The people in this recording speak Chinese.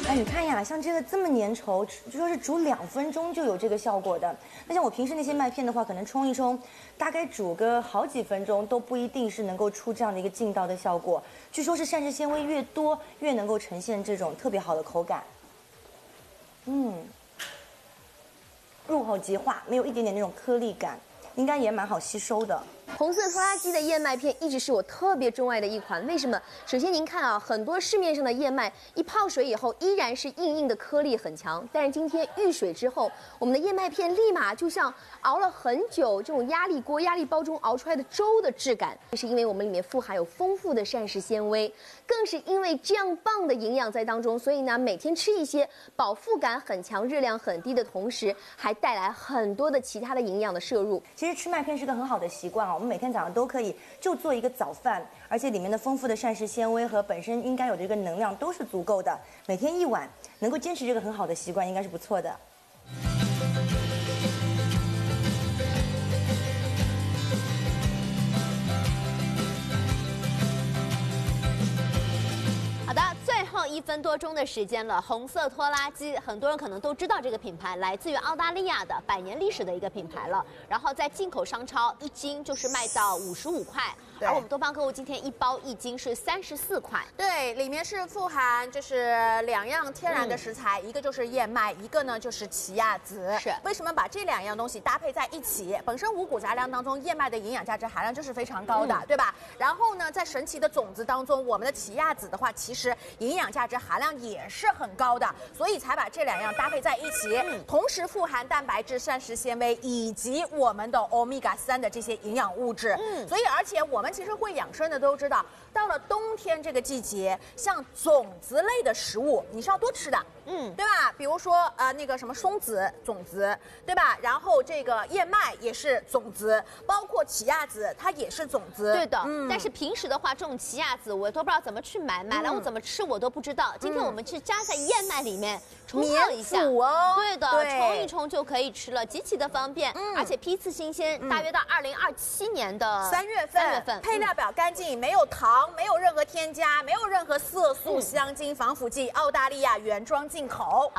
哎，你看呀，像这个这么粘稠，就说是煮2分钟就有这个效果的。那像我平时那些麦片的话，可能冲一冲，大概煮个好几分钟都不一定是能够出这样的一个劲道的效果。据说是膳食纤维越多，越能够呈现这种特别好的口感。入口即化，没有一点点那种颗粒感，应该也蛮好吸收的。 红色拖拉机的燕麦片一直是我特别钟爱的一款，为什么？首先您看啊，很多市面上的燕麦一泡水以后依然是硬硬的，颗粒很强。但是今天遇水之后，我们的燕麦片立马就像熬了很久这种压力锅、压力煲中熬出来的粥的质感。这是因为我们里面富含有丰富的膳食纤维，更是因为这样棒的营养在当中，所以呢，每天吃一些饱腹感很强、热量很低的同时，还带来很多的其他的营养的摄入。 其实吃麦片是个很好的习惯啊，我们每天早上都可以就做一个早饭，而且里面的丰富的膳食纤维和本身应该有的这个能量都是足够的。每天1碗，能够坚持这个很好的习惯，应该是不错的。 好的，最后1分多钟的时间了。红色拖拉机，很多人可能都知道这个品牌，来自于澳大利亚的100年历史的一个品牌了。然后在进口商超1斤就是卖到55块，而我们多邦购物今天1包1斤是34块。 对，里面是富含就是2样天然的食材，一个就是燕麦，一个呢就是奇亚籽。 是为什么把这2样东西搭配在一起？本身五谷杂粮当中，燕麦的营养价值含量就是非常高的，对吧？然后呢，在神奇的种子当中，我们的奇亚籽的话，其实营养价值含量也是很高的，所以才把这2样搭配在一起，同时富含蛋白质、膳食纤维以及我们的欧米伽3的这些营养物质。所以而且我们其实会养生的都知道，到了冬天这个季节，像种子类的食物你是要多吃的，对吧？比如说那个什么松子种子，对吧？然后这个燕麦也是种子，包括奇亚籽它也是种子。 对的，但是平时的话，这种奇亚籽我都不知道怎么去买，买了我怎么吃我都不知道。今天我们是加在燕麦里面冲泡一下， 哦， 对的，冲一冲就可以吃了，极其的方便，而且批次新鲜，大约到2027年的 3月份，配料表干净，没有糖，没有任何添加，没有任何色素、香精、防腐剂，澳大利亚原装进口。